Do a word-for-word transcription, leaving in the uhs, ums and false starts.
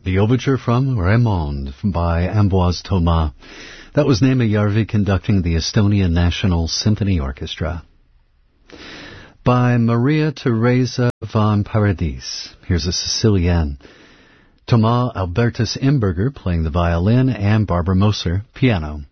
The overture from Raymond by Ambroise Thomas. That was Neeme Järvi conducting the Estonian National Symphony Orchestra. By Maria Teresa van Paradis. Here's a Sicilienne. Thomas Albertus Imberger playing the violin and Barbara Moser, piano.